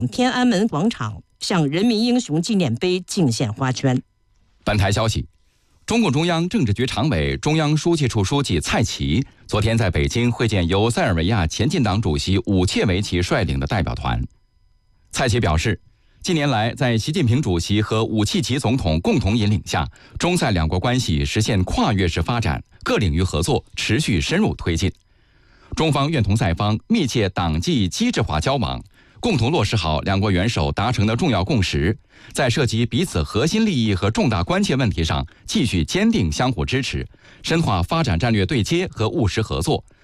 天安门广场向人民英雄纪念碑敬献花圈。 本台消息，中共中央政治局常委、中央书记处书记蔡奇昨天在北京会见由塞尔维亚前进党主席武切维奇率领的代表团。蔡奇表示，近年来在习近平主席和武契奇总统共同引领下，中塞两国关系实现跨越式发展，各领域合作持续深入推进。中方愿同塞方密切党纪机制化交往，共同落实好两国元首达成的重要共识，在涉及彼此核心利益和重大关切问题上继续坚定相互支持，深化发展战略对接和务实合作，